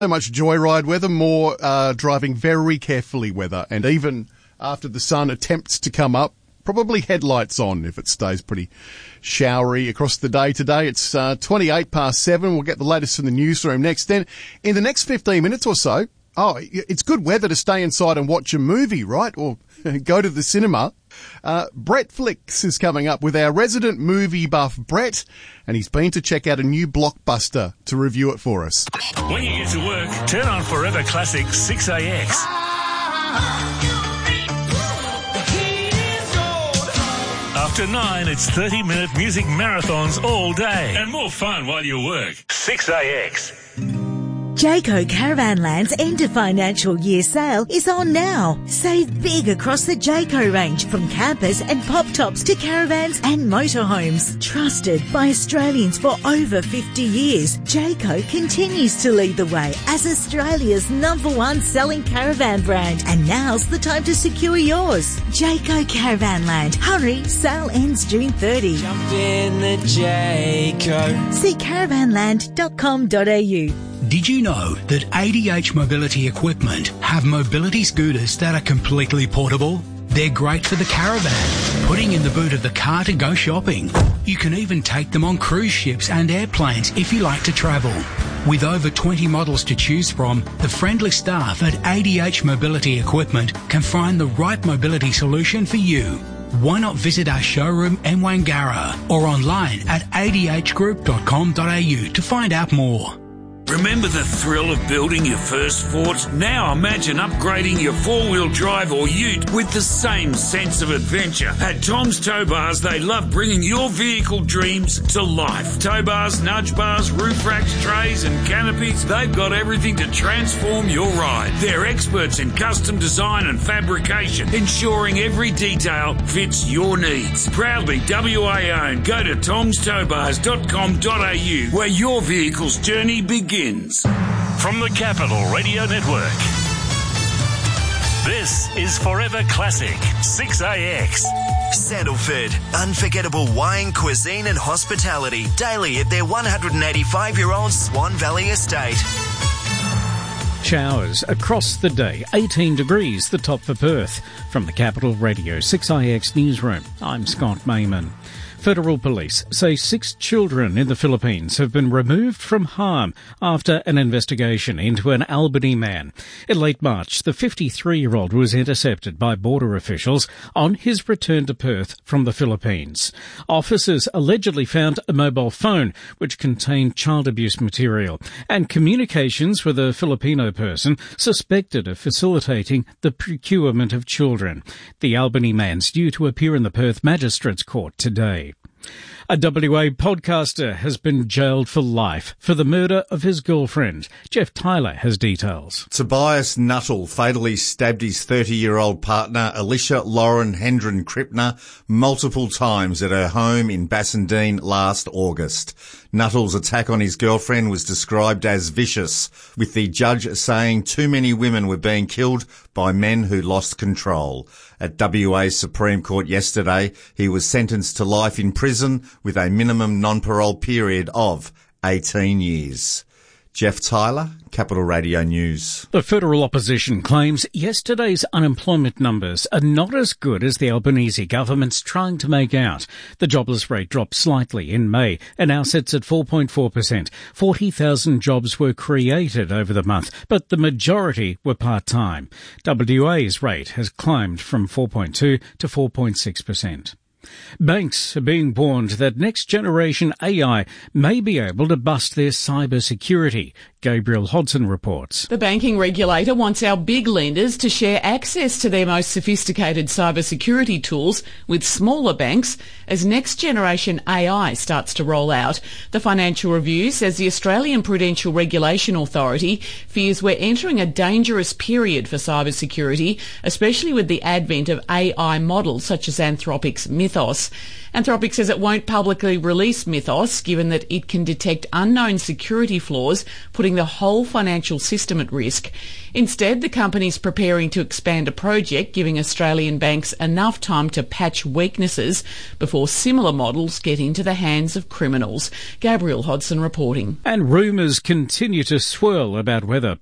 So much joyride weather, more driving very carefully weather, and even after the sun attempts to come up, probably headlights on if it stays pretty showery across the day today. It's 28 past 7. We'll get the latest from the newsroom next. Then in the next 15 minutes or so, it's good weather to stay inside and watch a movie, right? Or go to the cinema. Brett Flicks is coming up with our resident movie buff, Brett, and he's been to check out a new blockbuster to review it for us. When you get to work, turn on Forever Classic 6AX. After 9, it's 30-minute music marathons all day and more fun while you work. 6AX. Jayco Caravanland's end of financial year sale is on now. Save big across the Jayco range, from campers and pop tops to caravans and motorhomes. Trusted by Australians for over 50 years, Jayco continues to lead the way as Australia's #1 selling caravan brand. And now's the time to secure yours. Jayco Caravanland. Hurry, sale ends June 30. Jump in the Jayco. See caravanland.com.au. Did you know that ADH Mobility Equipment have mobility scooters that are completely portable? They're great for the caravan, putting in the boot of the car to go shopping. You can even take them on cruise ships and airplanes if you like to travel. With over 20 models to choose from, the friendly staff at ADH Mobility Equipment can find the right mobility solution for you. Why not visit our showroom in Wangara or online at adhgroup.com.au to find out more. Remember the thrill of building your first Fort? Now imagine upgrading your four-wheel drive or ute with the same sense of adventure. At Tom's Tow Bars, they love bringing your vehicle dreams to life. Tow bars, nudge bars, roof racks, trays and canopies, they've got everything to transform your ride. They're experts in custom design and fabrication, ensuring every detail fits your needs. Proudly WA owned. Go to tomstowbars.com.au where your vehicle's journey begins. From the Capital Radio Network, this is Forever Classic 6AX. Sandalford, unforgettable wine, cuisine and hospitality daily at their 185-year-old Swan Valley estate. Showers across the day, 18 degrees, the top for Perth. From the Capital Radio 6IX Newsroom, I'm Scott Mayman. Federal police say 6 children in the Philippines have been removed from harm after an investigation into an Albany man. In late March, the 53-year-old was intercepted by border officials on his return to Perth from the Philippines. Officers allegedly found a mobile phone which contained child abuse material and communications with a Filipino person suspected of facilitating the procurement of children. The Albany man's due to appear in the Perth Magistrates Court today. A WA podcaster has been jailed for life for the murder of his girlfriend. Jeff Tyler has details. Tobias Nuttall fatally stabbed his 30-year-old partner, Alicia Lauren Hendren Krippner, multiple times at her home in Bassendean last August. Nuttall's attack on his girlfriend was described as vicious, with the judge saying too many women were being killed by men who lost control. At WA's Supreme Court yesterday, he was sentenced to life in prison with a minimum non-parole period of 18 years. Jeff Tyler, Capital Radio News. The federal opposition claims yesterday's unemployment numbers are not as good as the Albanese government's trying to make out. The jobless rate dropped slightly in May and now sits at 4.4%. 40,000 jobs were created over the month, but the majority were part-time. WA's rate has climbed from 4.2 to 4.6%. Banks are being warned that next-generation AI may be able to bust their cybersecurity. Gabriel Hodson reports. The banking regulator wants our big lenders to share access to their most sophisticated cybersecurity tools with smaller banks as next-generation AI starts to roll out. The Financial Review says the Australian Prudential Regulation Authority fears we're entering a dangerous period for cybersecurity, especially with the advent of AI models such as Anthropic's Mythos. Mythos. Anthropic says it won't publicly release Mythos, given that it can detect unknown security flaws, putting the whole financial system at risk. Instead, the company's preparing to expand a project, giving Australian banks enough time to patch weaknesses before similar models get into the hands of criminals. Gabriel Hodson reporting. And rumours continue to swirl about whether